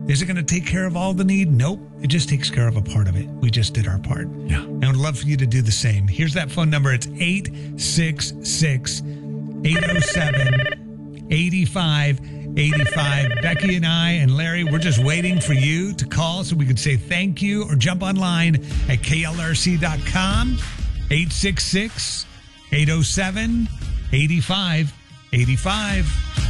Is it going to take care of all the need? Nope. It just takes care of a part of it. We just did our part. Yeah. And I would love for you to do the same. Here's that phone number. It's 866-807-8585. Becky and I and Larry, we're just waiting for you to call so we could say thank you or jump online at klrc.com. 866-807-8585.